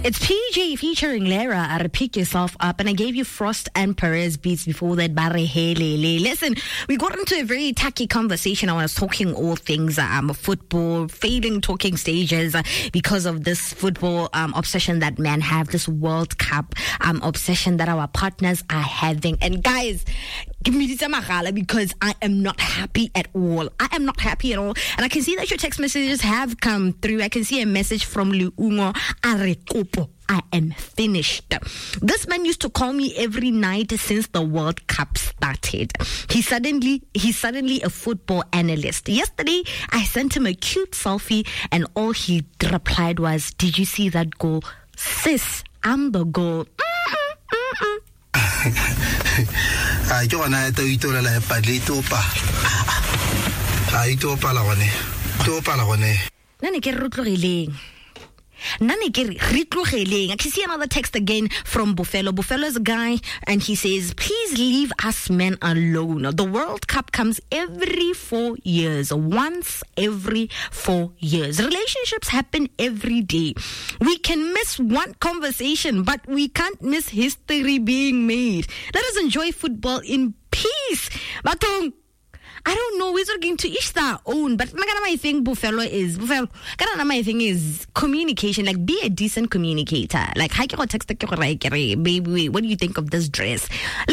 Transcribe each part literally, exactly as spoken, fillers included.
It's P J featuring Lara. I pick yourself up, and I gave you Frost and Perez beats before that. Barehele. Listen, we got into a very tacky conversation. I was talking all things um football, failing talking stages uh, because of this football um obsession that men have, this World Cup um obsession that our partners are having. And guys, give me this amagala because I am not happy at all. I am not happy at all. And I can see that your text messages have come through. I can see a message from Luungo Arekopo. I am finished. This man used to call me every night since the World Cup started. He suddenly, he's suddenly a football analyst. Yesterday, I sent him a cute selfie and all he replied was, "Did you see that goal? Sis, I'm the goal." Mm-mm, I don't know to eat all the palitopa. I told Palone. To Palone. Nani ke rutlogeleng. Nani ke rutlogeleng. I can see another text again from Buffalo. Buffalo's a guy, and he says, "Please leave us men alone. The World Cup comes every four years. Once every four years. Relationships happen every day. We can miss one conversation, but we can't miss history being made. Let us enjoy football in peace." Batong, I don't know, we're going to each their own, but my thing, Buffalo is Buffalo. My thing is communication. Like, be a decent communicator. Like, how can I text baby? What do you think of this dress?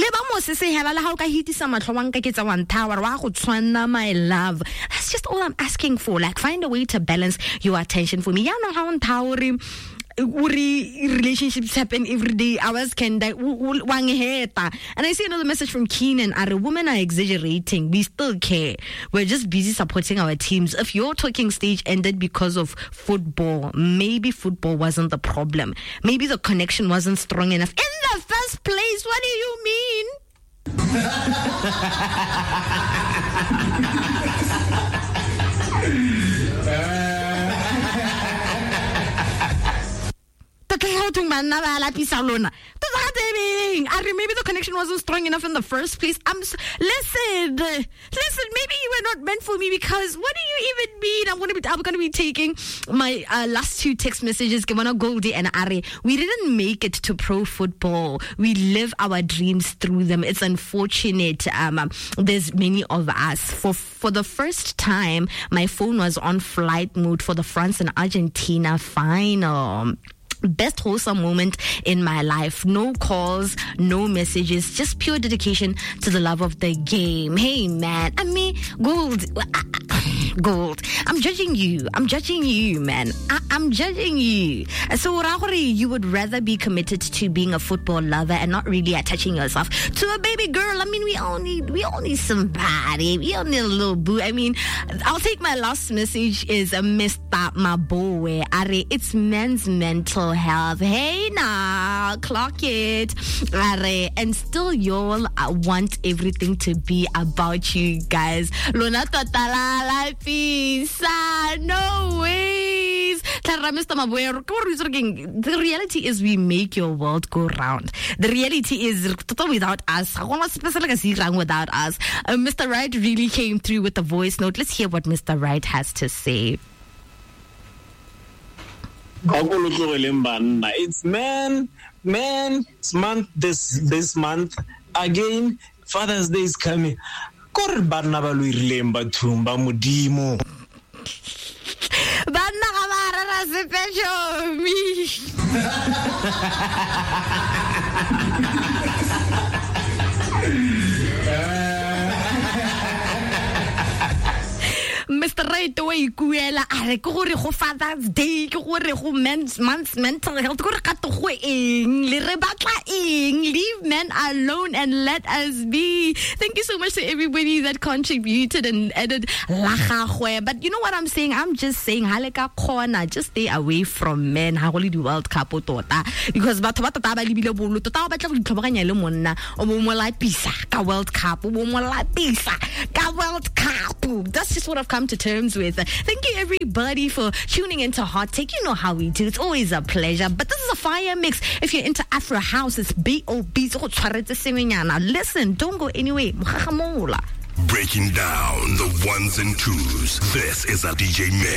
My love. That's just all I'm asking for. Like, find a way to balance your attention for me. Yeah, no, how I'm relationships happen every day. Hours can die. And I see another message from Keenan. Our women are exaggerating. We still care. We're just busy supporting our teams. If your talking stage ended because of football, maybe football wasn't the problem. Maybe the connection wasn't strong enough in the first place. What do you mean? Maybe the connection wasn't strong enough in the first place. I'm s- listen, listen. Maybe you were not meant for me, because what do you even mean? I'm gonna be, I'm gonna be taking my uh, last two text messages. Gimana Goldie and Are. We didn't make it to pro football. We live our dreams through them. It's unfortunate. Um, there's many of us. For for the first time, my phone was on flight mode for the France and Argentina final. Best wholesome moment in my life. No calls, no messages, just pure dedication to the love of the game. Hey man, I mean, Gold, Gold, I'm judging you. I'm judging you, man. I- I'm judging you. So, you would rather be committed to being a football lover and not really attaching yourself to a baby girl. I mean, we all need, we all need somebody. We all need a little boo. I mean, I'll take my last message is a Mister Maboe. Are, it's men's mental health. Hey now, clock it. Are, and still y'all want everything to be about you guys. Lona totalala pisa. No ways. Mister Maboe, the reality is we make your world go round. The reality is without us. Without us. Uh, Mister Wright really came through with a voice note. Let's hear what Mister Wright has to say. It's man, man, it's month this this month again. Father's Day is coming. Korbanna balu irlemba thumba mudimo. Banna kamara special me. Mister Right away, Kuela, I go to Father's Day, go to men's month's mental health, go to leave men alone and let us be. Thank you so much to everybody that contributed and added Lachahwe. But you know what I'm saying? I'm just saying, Haleka corner, just stay away from men. How will the World Cup? Because Batata Libilo Bulu, Tata Tabanya Lemona, or Momola Pisa, World Cup, Momola Pisa, World Cup. That's just what I've come to terms with. Thank you everybody for tuning into Hot Take. You know how we do. It's always a pleasure. But this is a fire mix. If you're into Afro House, it's B O B. Listen, don't go anywhere. Breaking down the ones and twos. This is a D J Mix.